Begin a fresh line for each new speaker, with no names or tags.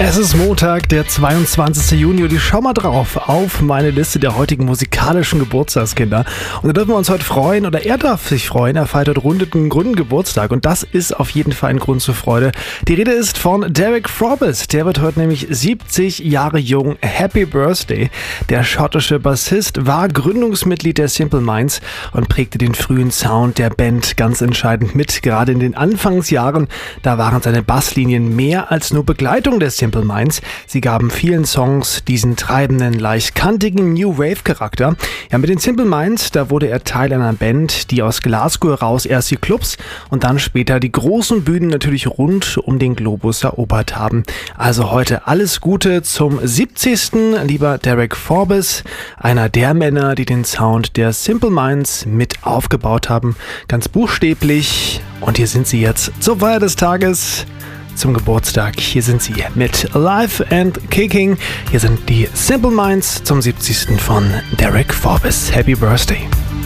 Es ist Montag, der 22. Juni und ich schau mal drauf auf meine Liste der heutigen musikalischen Geburtstagskinder. Und da dürfen wir uns heute freuen, oder er darf sich freuen, er feiert heute runden Geburtstag und das ist auf jeden Fall ein Grund zur Freude. Die Rede ist von Derek Forbes, der wird heute nämlich 70 Jahre jung. Happy Birthday! Der schottische Bassist war Gründungsmitglied der Simple Minds und prägte den frühen Sound der Band ganz entscheidend mit. Gerade in den Anfangsjahren, da waren seine Basslinien mehr als nur Begleitung der Simple Minds. Sie gaben vielen Songs diesen treibenden, leicht kantigen New Wave Charakter. Ja, mit den Simple Minds, da wurde er Teil einer Band, die aus Glasgow heraus erst die Clubs und dann später die großen Bühnen natürlich rund um den Globus erobert haben. Also heute alles Gute zum 70. lieber Derek Forbes, einer der Männer, die den Sound der Simple Minds mit aufgebaut haben. Ganz buchstäblich. Und hier sind sie jetzt zur Feier des Tages. Zum Geburtstag. Hier sind sie mit Alive and Kicking. Hier sind die Simple Minds zum 70. von Derek Forbes. Happy Birthday!